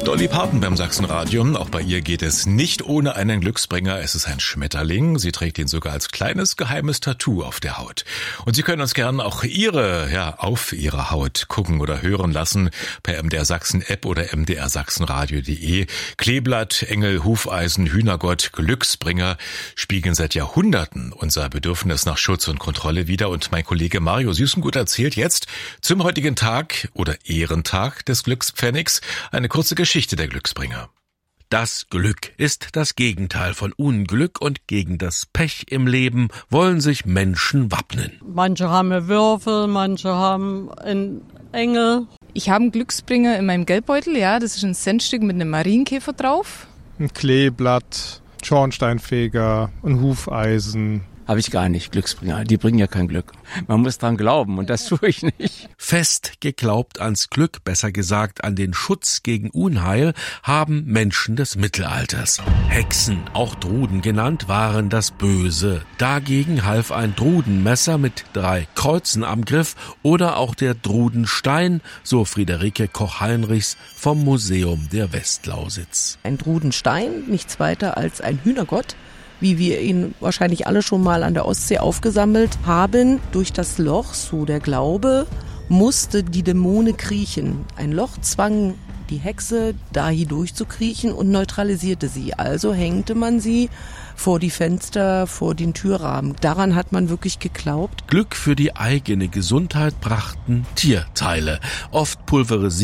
Dolly Parton beim Sachsenradio. Auch bei ihr geht es nicht ohne einen Glücksbringer. Es ist ein Schmetterling. Sie trägt ihn sogar als kleines geheimes Tattoo auf der Haut. Und Sie können uns gerne auch auf Ihre Haut gucken oder hören lassen per MDR Sachsen App oder mdrsachsenradio.de. Kleeblatt, Engel, Hufeisen, Hühnergott, Glücksbringer spiegeln seit Jahrhunderten unser Bedürfnis nach Schutz und Kontrolle wider. Und mein Kollege Mario Süßengut erzählt jetzt zum heutigen Tag oder Ehrentag des Glückspfennigs eine kurze Geschichte der Glücksbringer. Das Glück ist das Gegenteil von Unglück und gegen das Pech im Leben wollen sich Menschen wappnen. Manche haben einen Würfel, manche haben einen Engel. Ich habe einen Glücksbringer in meinem Geldbeutel, das ist ein Centstück mit einem Marienkäfer drauf. Ein Kleeblatt, Schornsteinfeger, ein Hufeisen. Habe ich gar nicht, Glücksbringer. Die bringen ja kein Glück. Man muss dran glauben und das tue ich nicht. Fest geglaubt ans Glück, besser gesagt an den Schutz gegen Unheil, haben Menschen des Mittelalters. Hexen, auch Druden genannt, waren das Böse. Dagegen half ein Drudenmesser mit 3 Kreuzen am Griff oder auch der Drudenstein, so Friederike Koch-Heinrichs vom Museum der Westlausitz. Ein Drudenstein, nichts weiter als ein Hühnergott, wie wir ihn wahrscheinlich alle schon mal an der Ostsee aufgesammelt haben. Durch das Loch, so der Glaube, musste die Dämone kriechen. Ein Loch zwang die Hexe, da hindurch zu kriechen und neutralisierte sie. Also hängte man sie vor die Fenster, vor den Türrahmen. Daran hat man wirklich geglaubt. Glück für die eigene Gesundheit brachten Tierteile, oft pulverisiert